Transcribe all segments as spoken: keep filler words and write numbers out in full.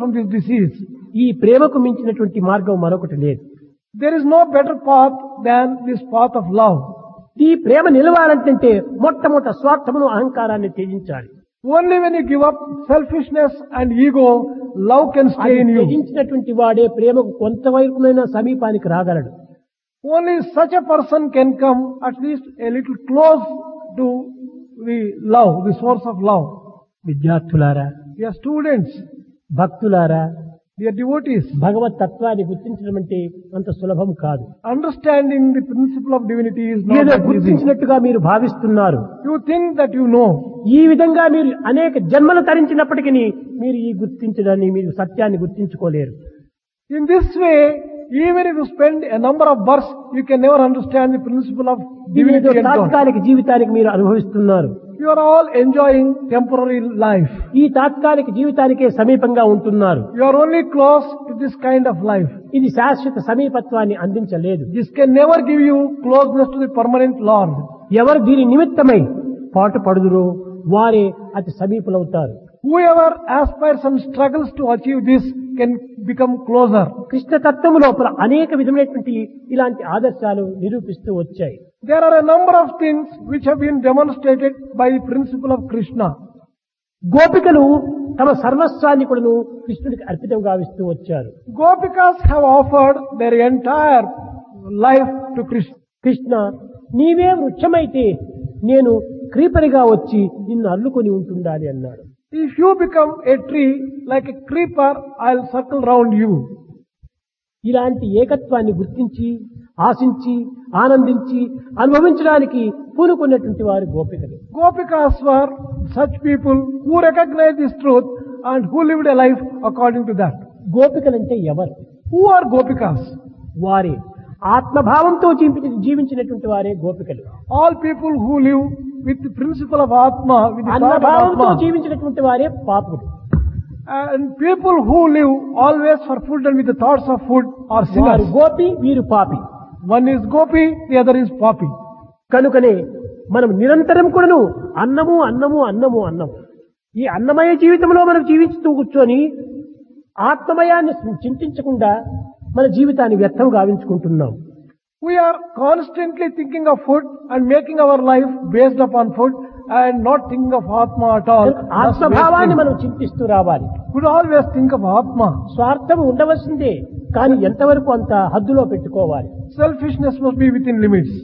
from this disease. ఈ ప్రేమకు మించినటువంటి మార్గం మరొకటి లేదు. There is no better path than this path of love. ఈ ప్రేమ నిలవాలంటే మొట్టమొదట స్వార్థమును అహంకారాన్ని త్యజించాలి. Only when you give up selfishness and ego, love can stay in you. త్యజించినటువంటి వాడే ప్రేమకు కొంతవరకునైనా సమీపానికి రాగలడు. Only such a person can come at least a little close to the love, the source of love. విద్యార్థులారా, Dear students, భక్తులారా, dear devotees, భగవత్ తత్వాన్ని గుర్తించడం అంటే అంత సులభం కాదు. understanding the principle of divinity is not ఏదో that easy. గుర్తించినట్టుగా మీరు భావిస్తున్నారు. You think that you know. ఈ విధంగా మీరు అనేక జన్మలు తరించినప్పటికీ మీరు ఈ గుర్తించడాన్ని, మీరు సత్యాన్ని గుర్తించుకోలేరు. In this way, even if you spend a number of births, you can never understand the principle of ఇది ఏదో divinity and God. తాత్కాలిక జీవితానికి మీరు అనుభవిస్తున్నారు. You are all enjoying temporary life. ఈ తాత్కాలిక జీవితానికే సమీపంగా ఉంటున్నారు. You are only close to this kind of life. ఇది శాశ్వత సమీపత్వాన్ని అందించలేదు. This can never give you closeness to the permanent Lord. ఎవరు దీని నిమిత్తమై పాటు పడుదురో వారే అతి సమీపులవుతారు. Whoever aspires and struggles to achieve this can become closer. Krishna తత్వము లోపల అనేక విధమైనటువంటి ఇలాంటి ఆదర్శాలు నిరూపిస్తూ వచ్చాయి. There are a number of things which have been demonstrated by the principle of Krishna. గోపికలు తమ సర్వస్వాన్ని కూడాను కృష్ణుడికి అర్పితం గావిస్తూ వచ్చారు. Gopikas have offered their entire life to Krishna. Krishna, నీవే వృక్షమైతే నేను క్రీపరిగా వచ్చి నిన్ను అల్లుకొని ఉంటుండాలి అన్నాడు. If you become a tree, like a creeper, I'll circle round you. ఇలాంటి ఏకత్వాన్ని గుర్తించి, ఆశించి, ఆనందించి, అనుభవించడానికి పూనుకున్నటువంటి వారు గోపికలు. Gopikas were such people who recognized this truth and who lived a life according to that. గోపికలంటే ఎవరు? Who are Gopikas? వారే ఆత్మభావంతో జీవి- జీవించినటువంటి వారే గోపికలు. All people who live with the principle of Atma, with the thought of అన్నభావంతో Atma. జీవించినటువంటి వారే పాపులు. And people who live always for food and with the thoughts of food are వారు sinners. Gopi, వీరు పాపి. One is Gopi, the other is Papi. కనుకనే మనం నిరంతరం కూడాను అన్నము అన్నము అన్నము అన్నము ఈ అన్నమయ జీవితంలో మనం జీవిస్తూ కూర్చొని ఆత్మమయాన్ని చింతించకుండా మన జీవితాన్ని వ్యర్థం గావించుకుంటున్నాం. We are constantly thinking of food and making our life based upon food and not thinking of Atma at all. Thus ఆత్మభావాన్ని wasting. మనం చింతిస్తూ రావాలి. We should always think of Atma. స్వార్థం ఉండవలసిందే, కానీ ఎంతవరకు అంత హద్దులో పెట్టుకోవాలి. Selfishness must be within limits.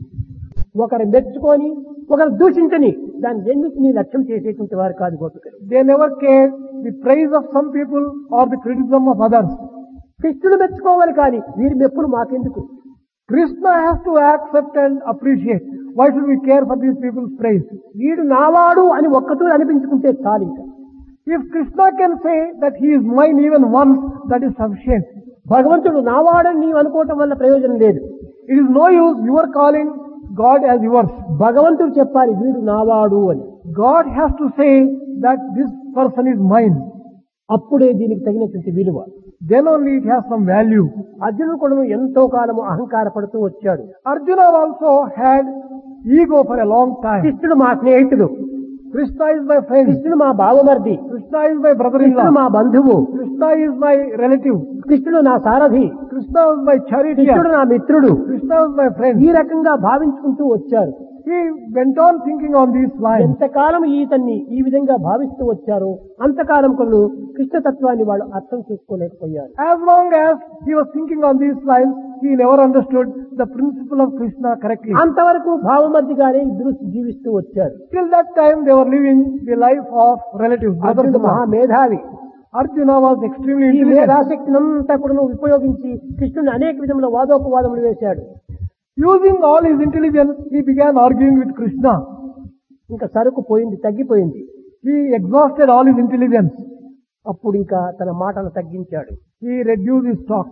ఒకరు మెచ్చుకొని ఒకరు దూషించని దాని రెండింటినీ లక్ష్యం చేసేటువంటి వారు కాదు గోపికలు. They never care the praise of some people or the criticism of others. కృష్ణుడు మెచ్చుకోవాలి, కానీ వీరి మెప్పులు మాకెందుకు? Krishna has to accept and appreciate. Why should we care for these people's praise? వీడు నావాడు అని ఒక్కతూ అనిపించుకుంటే చాలు. ఇంకా If Krishna can say that he is mine even once, that is sufficient. భగవంతుడు నావాడని నీవు అనుకోవటం వల్ల ప్రయోజనం లేదు. It is no use you are calling God as yours. భగవంతుడు చెప్పాలి వీడు నావాడు అని. God has to say that this person is mine. అప్పుడే దీనికి తగినటువంటి విలువ. Then only it has some value. అర్జునుడు కూడా ఎంతో కాలము అహంకార పడుతూ వచ్చాడు. Arjuna also had ego for a long time. కృష్ణుడు మా స్నేహితుడు, Krishna is my friend. కృష్ణుడు మా బావమర్ది, Krishna is my కృష్ణుడు brother-in-law. మా బంధువు, Krishna is my relative. కృష్ణుడు నా సారథి, Krishna is my కృష్ణుడు charioteer. నా మిత్రుడు. Krishna is my friend. ఈ రకంగా భావించుకుంటూ వచ్చారు. He went on thinking on these lines. ఎంతకాలం ఈతన్ని ఈ విధంగా భావిస్తూ వచ్చారో అంతకాలం కొను కృష్ణతత్వాన్ని వాళ్ళు అర్థం చేసుకోలేకపోయారు. As long as he was thinking on these lines, he never understood the principle of Krishna correctly. అంతవరకు భావమర్దిగానే ఇద్దరు జీవిస్తూ వచ్చారు. Till that time they were living the life of relatives. brothers అర్జునుడు in law. మహామేధావి. Arjuna was extremely ఈ intelligent. మేధాశక్తినంతా కూడా ఉపయోగించి కృష్ణుని అనేక విధముల వాదోపవాదములు వేశాడు. Using all his intelligence, he began arguing with Krishna. ఇంకా సరుకు పోయింది, తగ్గిపోయింది. He exhausted all his intelligence. అప్పుడు ఇంకా తన మాటను తగ్గించాడు. He reduced his talk.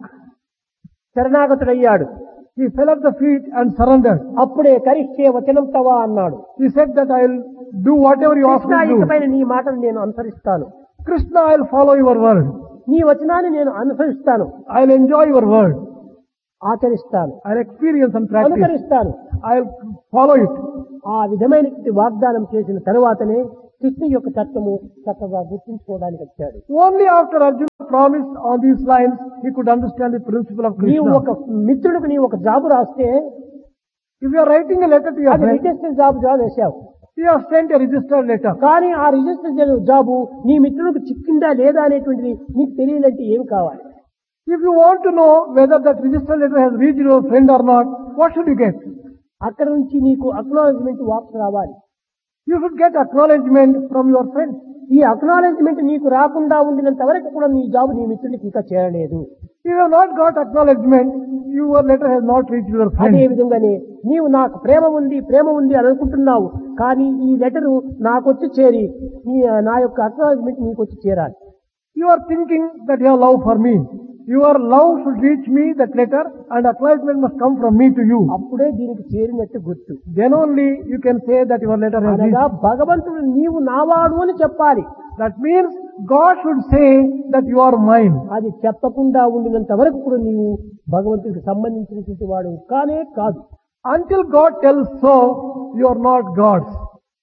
శరణాగతుడయ్యాడు. He fell at the feet and surrendered. అప్పుడే కరిష్యే వచనం తవా అన్నాడు. He said that I will do whatever you ask Krishna, me to do. ఇకపైన నీ మాటను నేను అనుసరిస్తాను. Krishna, I will follow your word. నీ వచనాన్ని నేను అనుసరిస్తాను, I will enjoy your word. ఆచరిస్తాను, I will experience and practice. అనుకరిస్తాను. I will follow it. ఆ విధమైన వాగ్దానం చేసిన తరువాతనే కృష్ణ యొక్క తత్వము చక్కగా గుర్తించుకోవడానికి వచ్చాడు. Only after Arjuna promised on these lines, he could understand the principle of నీవు Krishna. ఒక మిత్రుడికి నీవు ఒక జాబు రాస్తే If you are writing a letter to your అది friend, రిజిస్టర్ జాబు జాబ్ వేశావు. you have sent a registered letter. కానీ ఆ register job నీ మిత్రుడికి చిక్కిందా లేదా అనేటువంటిది నీకు తెలియాలంటే ఏమి కావాలి? If you want to know whether that registered letter has reached your friend or not, what should you get? అక్కడ నుంచి నీకు అక్నాలెడ్జ్మెంట్ వాపసు రావాలి. You should get acknowledgement from your friend. ఈ అక్నాలెడ్జ్మెంట్ నీకు రాకుండా ఉండినంత వరకు కూడా నీ జాబు నీ మిత్రుడికి ఇంకా చేరలేదు. If you have not got acknowledgement, your letter has not reached your అదే friend. విధంగానే నీవు నాకు ప్రేమ ఉంది ప్రేమ ఉంది అని అనుకుంటున్నావు, కానీ ఈ లెటరు నాకొచ్చి చేరి నీ నా యొక్క అక్నాలెడ్జ్మెంట్ నీకు వచ్చి చేరాలి. You are thinking that you have love for me. Your love should reach me, that letter, and acknowledgement must come from me to you. అప్పుడే దీనికి చేరినట్టు గుర్తు. Then only you can say that your letter has అనగా reached. భగవంతుడు నీవు నావాడు అని చెప్పాలి. That means God should say that you are mine. అది చెప్పకుండా ఉండినంత వరకు కూడా నీవు భగవంతుడికి సంబంధించినటువంటి వాడు కానే కాదు. Until God tells so, you are not God's.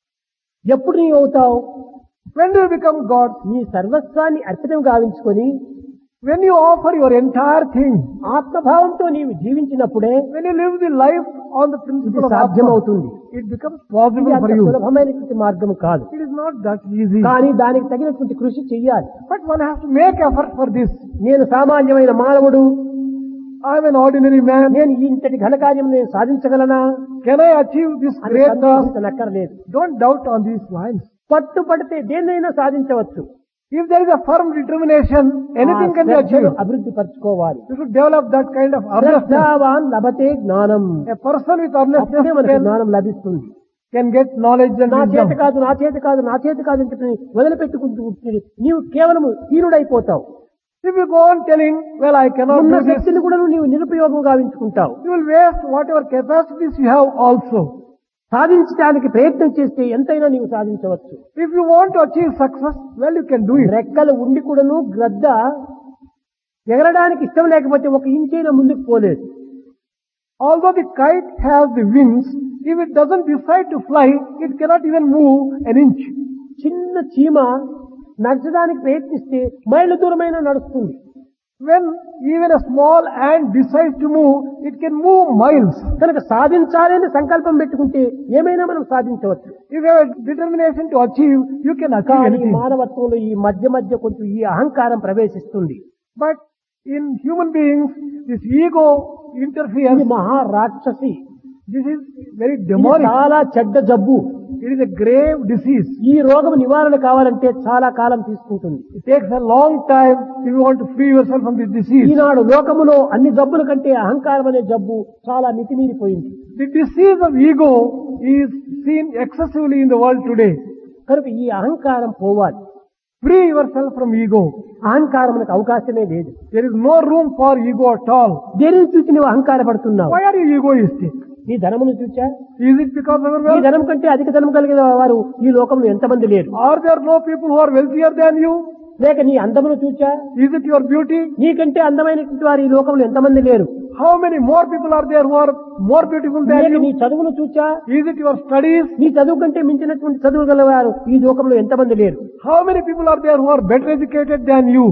ఎప్పుడు నీవు అవుతావు? When do you become God? నీ సర్వస్వాన్ని అర్పితం గావించుకొని When you offer your entire thing. ఆత్మభావంతో నీవు జీవించినప్పుడే When you live the life on the ఇది principle of సాధ్యమవుతుంది. Atma, it becomes ఇది possible అంత for you. సులభమైనటువంటి మార్గం కాదు. It is not that easy. కానీ దానికి తగినటువంటి కృషి చెయ్యాలి. But one has to make effort for this. నేను సామాన్యమైన మానవుడు, I am an ordinary man. నేను ఇంతటి ఘనకార్యం నేను సాధించగలనా Can I achieve this అని great task? సందేహించనక్కర్లేదు. Don't doubt on these lines. పట్టుపడితే దేన్నైనా సాధించవచ్చు. If there is a firm determination, anything can be achieved. అభివృద్ధి పరచుకోవాలి. You should develop that kind of earnestness. శ్రద్ధావాన్ లభతే జ్ఞానం. A person with అప్పుడే earnestness మనకు can, జ్ఞానం లభిస్తుంది. can get knowledge and నా చేత wisdom. కాదు నా చేత కాదు నా చేత కాదు అని చెప్పి వదిలిపెట్టుకుంటూ కూర్చుని నీవు కేవలం హీనుడైపోతావు. If you go on telling, well, I cannot ఉన్న do this, శక్తిని కూడా నీవు నిరుపయోగం గావించుకుంటావు. you will waste whatever capacities you have also. సాధించడానికి ప్రయత్నం చేస్తే ఎంతైనా నీవు సాధించవచ్చు. If you want to achieve success, well, you can do it. రెక్కలు ఉండి కూడాను గ్రద్ద ఎగరడానికి ఇష్టం లేకపోతే ఒక ఇంచైనా ముందుకు పోలేదు. Although the kite has the wings, if it doesn't decide to fly, it cannot even move an inch. చిన్న చీమ నడచడానికి ప్రయత్నిస్తే మైళ్ళ దూరమైనా నడుస్తుంది. When even a small ant decides to move, it can move miles. కనుక సాధించాలని సంకల్పం పెట్టుకుంటే ఏమైనా మనం సాధించవచ్చు. If you have a determination to achieve, you can achieve కానీ anything. మానవత్వంలో ఈ మధ్య మధ్య కొంచెం ఈ అహంకారం ప్రవేశిస్తుంది. But in human beings, this ego ఇది interferes. మహా రాక్షసి. This is very ఇది demonic. చాలా చెడ్డ జబ్బు. It is a grave disease. ఈ రోగం నివారణ కావాలంటే చాలా కాలం తీసుకుంటుంది. It takes a long time if you want to free yourself from this disease. ఈనాడు లోకములో అన్ని జబ్బుల కంటే అహంకారం అనే జబ్బు చాలా మితిమీరిపోయింది. The disease of ego is seen excessively in the world today. కనుక ఈ అహంకారం పోవాలి. Free yourself from ego. అహంకారమునకు అవకాశమే లేదు. There is no room for ego at all. దేనిని చూసి నువ్వు అహంకారపడుతున్నావు? Why are you egoistic? నీ ధనమును చూచా? Is it because of your ఈ wealth? ధనం కంటే అధిక ధనం కలిగిన వారు ఈ లోకంలో ఎంతమంది లేరు? Are there no people who are wealthier than you? లేక నీ అందమును చూచా? Is it your beauty? నీకంటే అందమైనటువంటి వారు ఈ లోకంలో ఎంతమంది లేరు? How many more people are there who are more beautiful than లేక నీ you? చదువును చూచా? Is it your studies? నీ చదువు కంటే మించినటువంటి చదువు గలవారు ఈ లోకంలో ఎంతమంది లేరు? How many people are there who are better educated than you?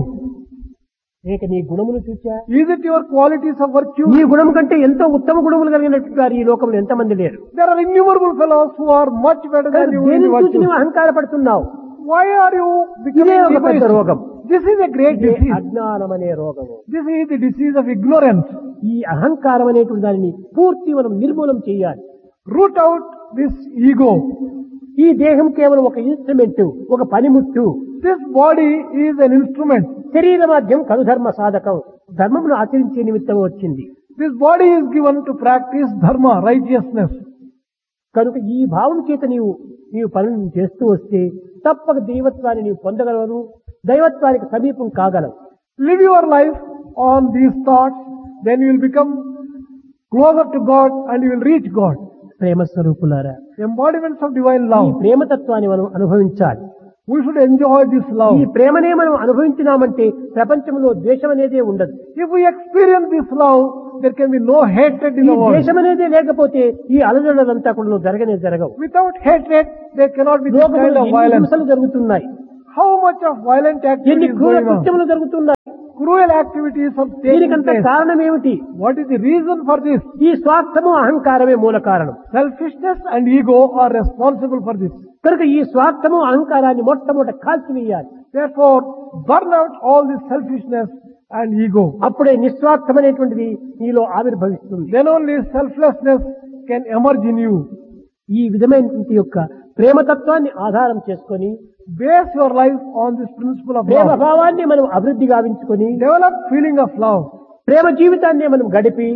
లేక నీ గుణమును చూచా? Is it your qualities of virtue? నీ గుణం కంటే ఎంతో ఉత్తమ గుణములు కలిగినటువంటి వారు ఈ లోకంలో ఎంతమంది లేరు? There are innumerable fellows who are much better than you in దేనిని చూసి virtue. నువ్వు అహంకారపడుతున్నావు? Why are you ఇదే becoming ఒక పెద్ద egoistic? రోగం. This is a great ఇదే disease. అజ్ఞానం అనే రోగము. This is the disease of ignorance. ఈ అహంకారం అనేటువంటి దానిని పూర్తి మనం నిర్మూలం చేయాలి. Root out this ego. ఈ దేహం కేవలం ఒక ఇన్స్ట్రుమెంట్, ఒక పనిముట్టు. This body is an instrument. శరీర మాధ్యం కనుధర్మ సాధకం, ధర్మమును ఆచరించే నిమిత్తం వచ్చింది. This body is given to practice dharma, righteousness. కనుక ఈ భావం చేత నీవు నీవు పనులను చేస్తూ వస్తే తప్పక దైవత్వాన్ని నీవు పొందగలవు, దైవత్వానికి సమీపం కాగలవు. Live your life on these thoughts, then you will become closer to God and you will reach God. ప్రేమ స్వరూపులారా, Embodiments of divine ఈ love. ప్రేమతత్వాన్ని మనం అనుభవించాలి. We should enjoy this love. ఈ ప్రేమనే మనం అనుభవించినామంటే ప్రపంచంలో ద్వేషం అనేదే ఉండదు. If we experience this love, there can be no hatred in ఈ the world. దేశం అనేది లేకపోతే ఈ అలజడులంతా కూడా జరగనే జరగవు. Without hatred, there cannot be this kind లోకంలో of ఎన్ని violence. హింసలు జరుగుతున్నాయి, How much of violent activity ఎన్ని is క్రూర going on? కృత్యములు జరుగుతున్నాయి. Cruel activities are taking దీనికంత place. కారణం ఏమిటి? What is the reason for this? ఈ స్వార్థము అహంకారమే మూల కారణం. Selfishness and ego are responsible for this. కనుక ఈ స్వార్థము అహంకారాన్ని మొట్టమొదట కాల్చివేయాలి. Therefore, burn out all this selfishness and ego. అప్పుడే నిస్వార్థం అనేటువంటిది నీలో ఆవిర్భవిస్తుంది. Then only selflessness can emerge in you. ఈ విధమైనటువంటి యొక్క ప్రేమతత్వాన్ని ఆధారం చేసుకొని Base your life on this principle of Prema love. భావాన్ని మనం అభివృద్ధి గావించుకొని Develop feeling of love. ప్రేమ జీవితాన్ని మనం గడిపి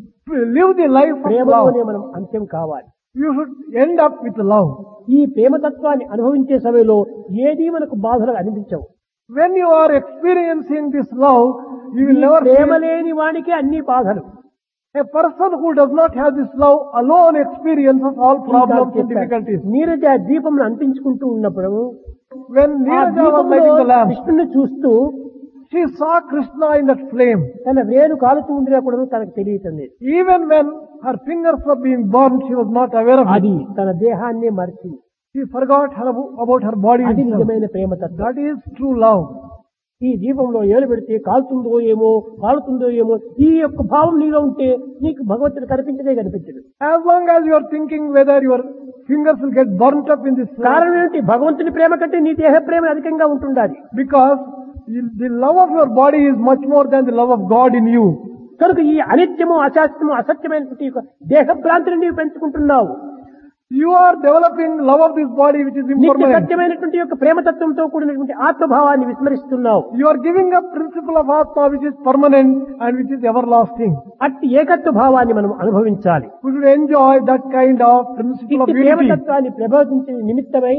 Live the life of ప్రేమలోనే love. మనం అంత్యం కావాలి. You should end up with love. ఈ ప్రేమతత్వాన్ని అనుభవించే సమయంలో ఏదీ మనకు బాధలు అనిపించవు. When you are experiencing this love, you will ఈ never ప్రేమ feel. లేని వానికి అన్ని బాధలు. A person who does not have this love alone experiences all problems and difficulties. Neeraja దీపంను అంటించుకుంటూ ఉన్నప్పుడు When ఆ Neeraja was దీపంలో lighting the lamp, కృష్ణుని చూస్తూ she saw Krishna in that flame. తన వేలు కాలుతూ ఉండినా కూడా తనకు తెలియటండి. Even when her fingers were being burned, she was not aware of it. అది తన దేహాన్నే మర్చి She forgot her, about her body అది itself. నిజమైన ప్రేమతత్వం. That is true love. ఈ దీపంలో ఏలు పెడితే కాలుతుందో ఏమో కాలుతుందో ఏమో ఈ యొక్క భావం నీలో ఉంటే నీకు భగవంతుడు కనిపించదే కనిపించడు. As long as you are thinking whether your fingers will get burnt up in this flame, కారణం ఏంటి? భగవంతుని ప్రేమ కంటే నీ దేహ ప్రేమ అధికంగా ఉంటుండాలి. because you- the love of your body is much more than the love of God in you. కనుక ఈ అనిత్యము అశాస్త్రము అసత్యమైనటువంటి యొక్క దేహ భ్రాంతిని నీవు పెంచుకుంటున్నావు. You are developing love of this body which is నిత్య impermanent. సత్యమైనటువంటి యొక్క ప్రేమతత్వంతో కూడినటువంటి ఆత్మభావాన్ని విస్మరిస్తున్నావు. You are giving up principle of Atma which is permanent and which is everlasting. అట్టి ఏకత్వ భావాన్ని మనం అనుభవించాలి. We should enjoy that kind of principle of ఇట్టి unity. ప్రేమతత్వాన్ని ప్రబోధించే నిమిత్తమై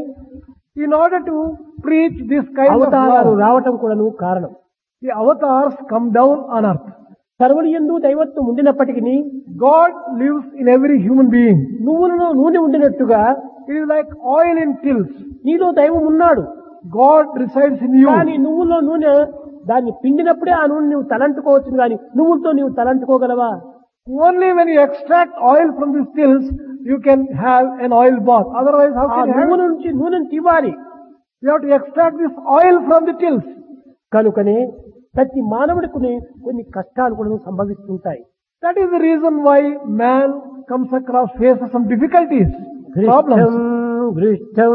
In order to preach this kind of అవతారాలు love, రావటం కూడాను కారణం. the avatars come down on earth. సర్వులు యందు దైవత్వం ఉండినప్పటికీ God lives in every human being. నువ్వులలో నూనె ఉండినట్టుగా It is like oil in tills. నీలో దైవం ఉన్నాడు. God resides in you. కానీ నువ్వులో నూనె దాన్ని పిండినప్పుడే ఆ నూనె నువ్వు తలంటుకోవచ్చు కానీ నువ్వులతో నువ్వు తలంటుకోగలవా? Only when you extract oil from these tills, you can have an oil bath. Otherwise, how ఆ can you have నువ్వు it? నుంచి నూనెను తీవాలి. You have to extract this oil from the tills. కనుకనే ప్రతి మానవుడికి కొన్ని కష్టాలు కూడా సంభవిస్తుంటాయి. That is the reason why man comes across, faces some difficulties, problems. గృష్టం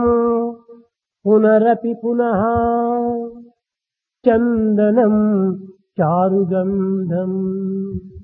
పునరపి పునః చందనం చారుగంధం